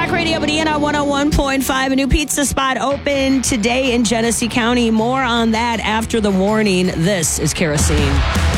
Talk Radio, but ENR 101.5. A new pizza spot open today in Genesee County. More on that after the warning. This is Kerosene.